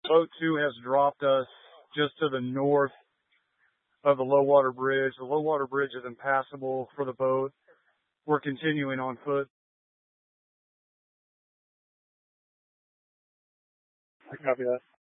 Boat 2 has dropped us just to the north of the low water bridge. The low water bridge is impassable for the boat. We're continuing on foot. I copy that.